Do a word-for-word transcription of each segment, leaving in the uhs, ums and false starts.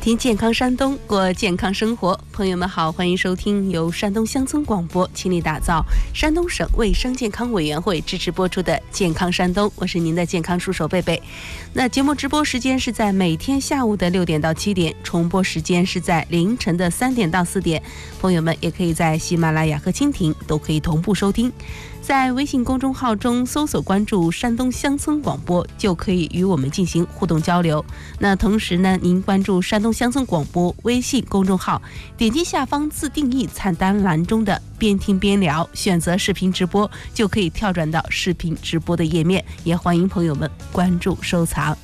听健康山东，过健康生活。朋友们好，欢迎收听由山东乡村广播倾力打造、山东省卫生健康委员会支持播出的健康山东，我是您的健康助手贝贝。那节目直播时间是在每天下午的六点到七点，重播时间是在凌晨的三点到四点。朋友们也可以在喜马拉雅和蜻蜓都可以同步收听。在微信公众号中搜索关注山东乡村广播，就可以与我们进行互动交流。那同时呢，您关注山东乡村广播微信公众号，点击下方自定义菜单栏中的边听边聊，选择视频直播，就可以跳转到视频直播的页面。也欢迎朋友们关注收藏。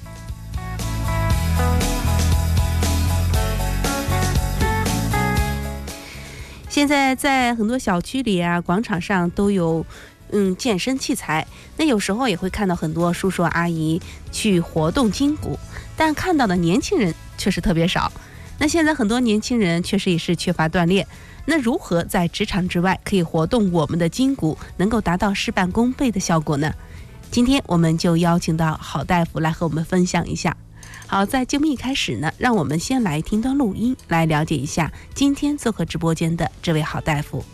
现在在很多小区里啊、广场上都有嗯健身器材，那有时候也会看到很多叔叔阿姨去活动筋骨，但看到的年轻人确实特别少。那现在很多年轻人确实也是缺乏锻炼，那如何在职场之外可以活动我们的筋骨，能够达到事半功倍的效果呢？今天我们就邀请到郝大夫来和我们分享一下。好，在节目一开始呢，让我们先来听段录音，来了解一下今天做客直播间的这位郝大夫。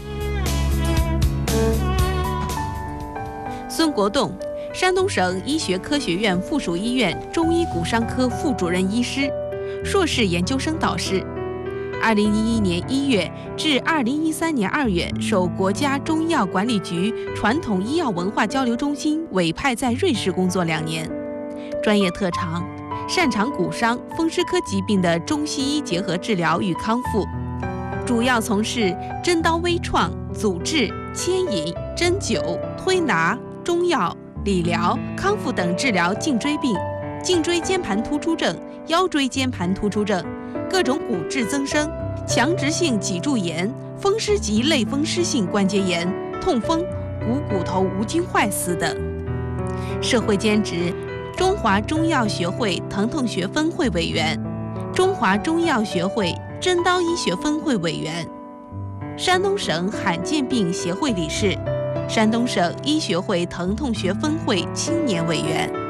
孙国栋，山东省医学科学院附属医院中医骨伤科副主任医师，硕士研究生导师。二零一一年一月至二零一三年二月，受国家中医药管理局传统医药文化交流中心委派在瑞士工作两年，专业特长擅长骨伤、风湿科疾病的中西医结合治疗与康复，主要从事针刀微创、阻滞、牵引、针灸、推拿、中药、理疗、康复等治疗颈椎病、颈椎间盘突出症、腰椎间盘突出症、各种骨质增生、强直性脊柱炎、风湿及类风湿性关节炎、痛风、股骨头无菌坏死等。社会兼职中华中药学会疼痛学分会委员，中华中药学会针刀医学分会委员，山东省罕见病协会理事，山东省医学会疼痛学分会青年委员。